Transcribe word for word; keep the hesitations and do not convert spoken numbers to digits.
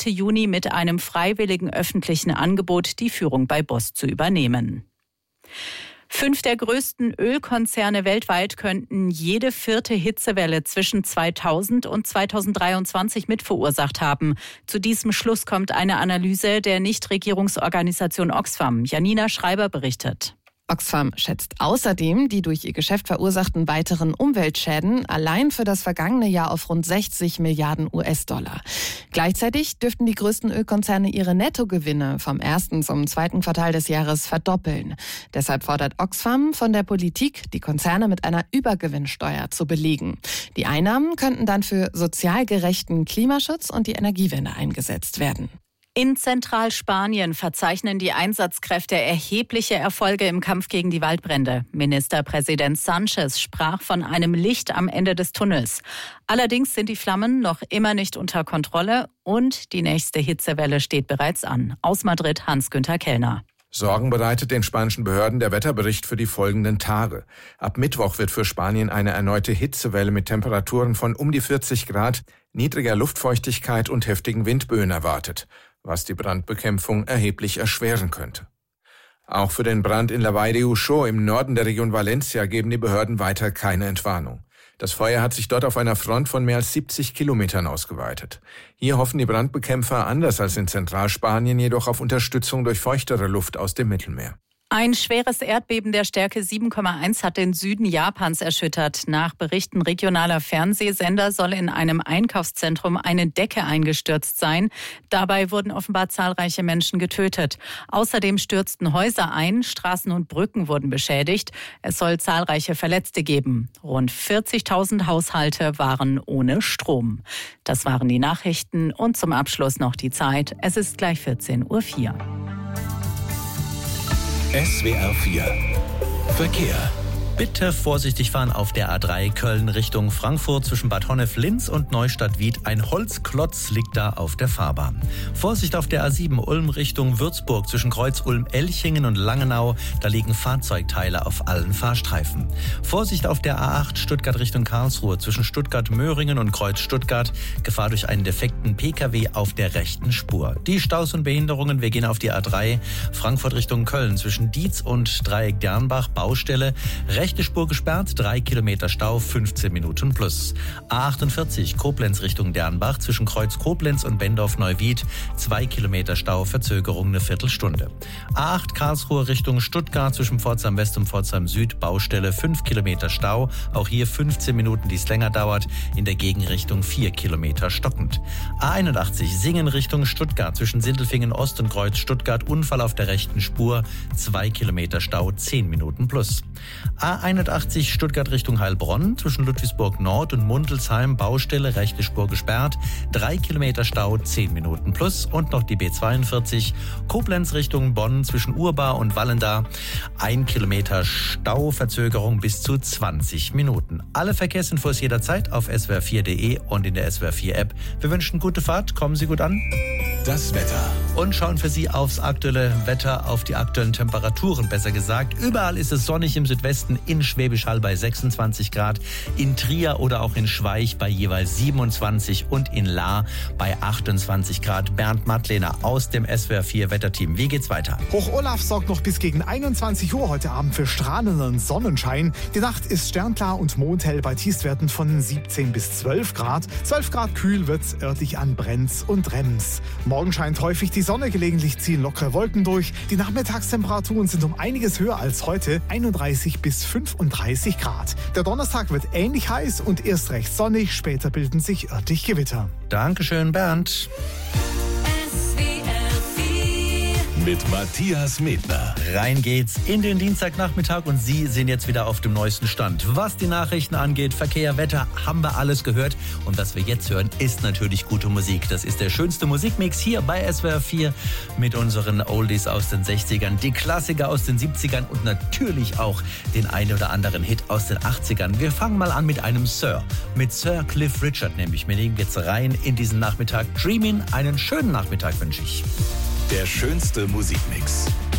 Mitte Juni mit einem freiwilligen öffentlichen Angebot die Führung bei Boss zu übernehmen. Fünf der größten Ölkonzerne weltweit könnten jede vierte Hitzewelle zwischen zweitausend und zweitausenddreiundzwanzig mit verursacht haben. Zu diesem Schluss kommt eine Analyse der Nichtregierungsorganisation Oxfam. Janina Schreiber berichtet. Oxfam schätzt außerdem die durch ihr Geschäft verursachten weiteren Umweltschäden allein für das vergangene Jahr auf rund sechzig Milliarden U S-Dollar. Gleichzeitig dürften die größten Ölkonzerne ihre Nettogewinne vom ersten zum zweiten Quartal des Jahres verdoppeln. Deshalb fordert Oxfam von der Politik, die Konzerne mit einer Übergewinnsteuer zu belegen. Die Einnahmen könnten dann für sozial gerechten Klimaschutz und die Energiewende eingesetzt werden. In Zentralspanien verzeichnen die Einsatzkräfte erhebliche Erfolge im Kampf gegen die Waldbrände. Ministerpräsident Sánchez sprach von einem Licht am Ende des Tunnels. Allerdings sind die Flammen noch immer nicht unter Kontrolle und die nächste Hitzewelle steht bereits an. Aus Madrid Hans-Günther Kellner. Sorgen bereitet den spanischen Behörden der Wetterbericht für die folgenden Tage. Ab Mittwoch wird für Spanien eine erneute Hitzewelle mit Temperaturen von um die vierzig Grad, niedriger Luftfeuchtigkeit und heftigen Windböen erwartet, was die Brandbekämpfung erheblich erschweren könnte. Auch für den Brand in La Vall de Uixó im Norden der Region Valencia geben die Behörden weiter keine Entwarnung. Das Feuer hat sich dort auf einer Front von mehr als siebzig Kilometern ausgeweitet. Hier hoffen die Brandbekämpfer anders als in Zentralspanien jedoch auf Unterstützung durch feuchtere Luft aus dem Mittelmeer. Ein schweres Erdbeben der Stärke sieben Komma eins hat den Süden Japans erschüttert. Nach Berichten regionaler Fernsehsender soll in einem Einkaufszentrum eine Decke eingestürzt sein. Dabei wurden offenbar zahlreiche Menschen getötet. Außerdem stürzten Häuser ein, Straßen und Brücken wurden beschädigt. Es soll zahlreiche Verletzte geben. Rund vierzigtausend Haushalte waren ohne Strom. Das waren die Nachrichten und zum Abschluss noch die Zeit. Es ist gleich vierzehn Uhr vier. S W R vier Verkehr. Bitte vorsichtig fahren auf der A drei Köln Richtung Frankfurt zwischen Bad Honnef-Linz und Neustadt-Wied. Ein Holzklotz liegt da auf der Fahrbahn. Vorsicht auf der A sieben Ulm Richtung Würzburg zwischen Kreuz Ulm-Elchingen und Langenau. Da liegen Fahrzeugteile auf allen Fahrstreifen. Vorsicht auf der A acht Stuttgart Richtung Karlsruhe zwischen Stuttgart-Möhringen und Kreuz Stuttgart. Gefahr durch einen defekten Pkw auf der rechten Spur. Die Staus und Behinderungen, wir gehen auf die A drei Frankfurt Richtung Köln zwischen Dietz und Dreieck Dernbach. Baustelle. Rechte Spur gesperrt, drei Kilometer Stau, fünfzehn Minuten plus. A achtundvierzig Koblenz Richtung Dernbach zwischen Kreuz Koblenz und Bendorf-Neuwied, zwei Kilometer Stau, Verzögerung eine Viertelstunde. A acht Karlsruhe Richtung Stuttgart zwischen Pforzheim West und Pforzheim Süd, Baustelle, fünf Kilometer Stau, auch hier fünfzehn Minuten, die es länger dauert, in der Gegenrichtung vier Kilometer stockend. A einundachtzig Singen Richtung Stuttgart zwischen Sindelfingen Ost und Kreuz Stuttgart, Unfall auf der rechten Spur, zwei Kilometer Stau, zehn Minuten plus. A einundachtzig Stuttgart Richtung Heilbronn zwischen Ludwigsburg Nord und Mundelsheim, Baustelle, rechte Spur gesperrt, drei Kilometer Stau, zehn Minuten plus. Und noch die B zweiundvierzig Koblenz Richtung Bonn zwischen Urbar und Wallenda, ein Kilometer Stau, Verzögerung bis zu zwanzig Minuten. Alle Verkehrsinfos jederzeit auf S W R vier Punkt de und in der S W R vier App. Wir wünschen gute Fahrt, kommen Sie gut an. Das Wetter. Und schauen für Sie aufs aktuelle Wetter, auf die aktuellen Temperaturen, besser gesagt. Überall ist es sonnig im Südwesten, in Schwäbisch Hall bei sechsundzwanzig Grad, in Trier oder auch in Schweich bei jeweils siebenundzwanzig und in Lahr bei achtundzwanzig Grad. Bernd Mattlehner aus dem S W R vier Wetterteam. Wie geht's weiter? Hoch Olaf sorgt noch bis gegen einundzwanzig Uhr heute Abend für strahlenden Sonnenschein. Die Nacht ist sternklar und mondhell bei Tiefstwerten von siebzehn bis zwölf Grad. zwölf Grad kühl wird's örtlich an Brenz und Rems. Morgen scheint häufig die Sonne, gelegentlich ziehen lockere Wolken durch. Die Nachmittagstemperaturen sind um einiges höher als heute, einunddreißig bis fünfunddreißig Grad. Der Donnerstag wird ähnlich heiß und erst recht sonnig, später bilden sich örtlich Gewitter. Dankeschön, Bernd. Mit Matthias Medner. Rein geht's in den Dienstagnachmittag und Sie sind jetzt wieder auf dem neuesten Stand. Was die Nachrichten angeht, Verkehr, Wetter, haben wir alles gehört. Und was wir jetzt hören, ist natürlich gute Musik. Das ist der schönste Musikmix hier bei S W R vier mit unseren Oldies aus den sechzigern, die Klassiker aus den siebzigern und natürlich auch den einen oder anderen Hit aus den achtzigern. Wir fangen mal an mit einem Sir, mit Sir Cliff Richard nämlich. Wir legen jetzt rein in diesen Nachmittag. Dreamin', einen schönen Nachmittag wünsche ich. Der schönste Musikmix.